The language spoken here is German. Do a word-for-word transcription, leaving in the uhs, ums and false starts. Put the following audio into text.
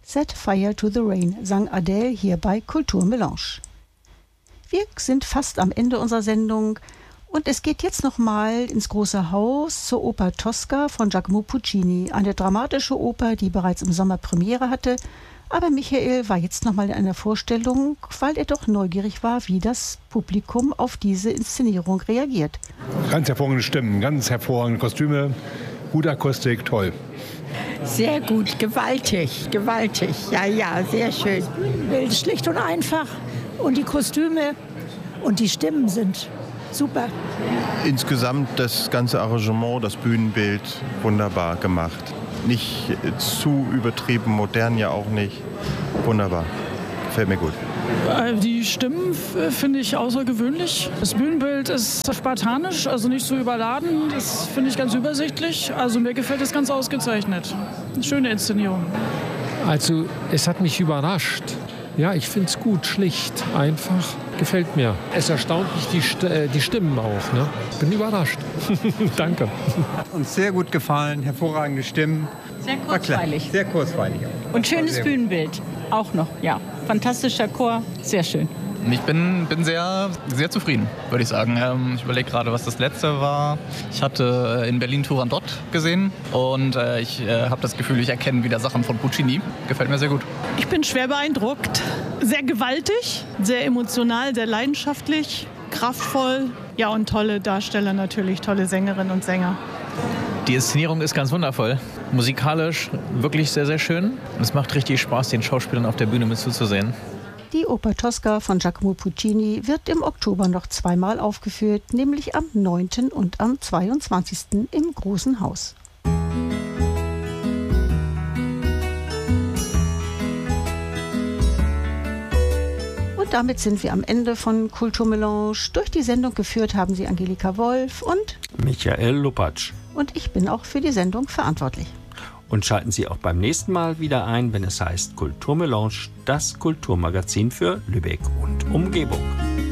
Set Fire to the Rain sang Adele hier bei Kulturmelange. Wir sind fast am Ende unserer Sendung und es geht jetzt nochmal ins Große Haus zur Oper Tosca von Giacomo Puccini, eine dramatische Oper, die bereits im Sommer Premiere hatte. Aber Michael war jetzt nochmal in einer Vorstellung, weil er doch neugierig war, wie das Publikum auf diese Inszenierung reagiert. Ganz hervorragende Stimmen, ganz hervorragende Kostüme, gute Akustik, toll. Sehr gut, gewaltig, gewaltig. Ja, ja, sehr schön. Bild schlicht und einfach. Und die Kostüme und die Stimmen sind super. Insgesamt das ganze Arrangement, das Bühnenbild, wunderbar gemacht. Nicht zu übertrieben, modern ja auch nicht. Wunderbar, gefällt mir gut. Die Stimmen finde ich außergewöhnlich. Das Bühnenbild ist spartanisch, also nicht so überladen. Das finde ich ganz übersichtlich. Also mir gefällt es ganz ausgezeichnet. Eine schöne Inszenierung. Also es hat mich überrascht. Ja, ich finde es gut, schlicht, einfach, gefällt mir. Es erstaunt mich die, St- äh, die Stimmen auch. Ne? Bin überrascht. Danke. Hat uns sehr gut gefallen, hervorragende Stimmen. Sehr kurzweilig. Sehr kurzweilig. Und schönes Bühnenbild auch noch, ja. Fantastischer Chor, sehr schön. Ich bin, bin sehr, sehr zufrieden, würde ich sagen. Ähm, ich überlege gerade, was das letzte war. Ich hatte in Berlin Turandot gesehen und äh, ich äh, habe das Gefühl, ich erkenne wieder Sachen von Puccini. Gefällt mir sehr gut. Ich bin schwer beeindruckt. Sehr gewaltig, sehr emotional, sehr leidenschaftlich, kraftvoll. Ja, und tolle Darsteller natürlich, tolle Sängerinnen und Sänger. Die Inszenierung ist ganz wundervoll. Musikalisch wirklich sehr, sehr schön. Und es macht richtig Spaß, den Schauspielern auf der Bühne mit zuzusehen. Die Oper Tosca von Giacomo Puccini wird im Oktober noch zweimal aufgeführt, nämlich am neunten und am zweiundzwanzigsten im Großen Haus. Und damit sind wir am Ende von Kulturmelange. Durch die Sendung geführt haben sie Angelika Wolf und Michael Lupatsch. Und ich bin auch für die Sendung verantwortlich. Und schalten Sie auch beim nächsten Mal wieder ein, wenn es heißt Kulturmelange, das Kulturmagazin für Lübeck und Umgebung.